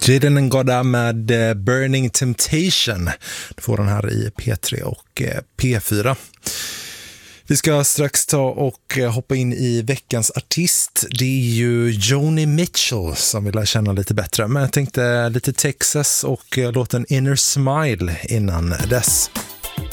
Jaden Ngoda med Burning Temptation. Du får den här i P3 och P4. Vi ska strax ta och hoppa in i veckans artist. Det är ju Joni Mitchell som vill känna lite bättre. Men jag tänkte lite Texas och låten Inner Smile innan dess.